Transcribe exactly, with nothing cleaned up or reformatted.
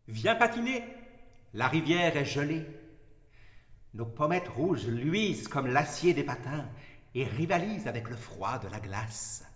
Viens patiner, la rivière est gelée. Nos pommettes rouges luisent comme l'acier des patins et rivalisent avec le froid de la glace.